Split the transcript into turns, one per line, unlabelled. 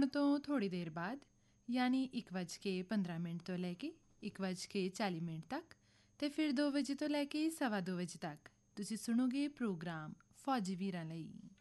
ਹੁਣ ਤੋਂ ਥੋੜ੍ਹੀ ਦੇਰ ਬਾਅਦ ਯਾਨੀ 1:15 ਤੋਂ ਲੈ ਕੇ 1:40 ਤੱਕ ਅਤੇ ਫਿਰ 2 ਵਜੇ ਤੋਂ ਲੈ ਕੇ 2:15 ਵਜੇ ਤੱਕ ਤੁਸੀਂ ਸੁਣੋਗੇ ਪ੍ਰੋਗਰਾਮ ਫੌਜੀ ਵੀਰਾਂ ਲਈ।